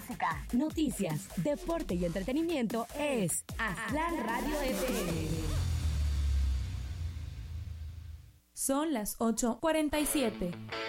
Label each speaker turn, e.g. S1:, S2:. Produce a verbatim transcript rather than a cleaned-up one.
S1: música, noticias, deporte y entretenimiento es Aztlán Radio F M.
S2: Son las ocho cuarenta y siete.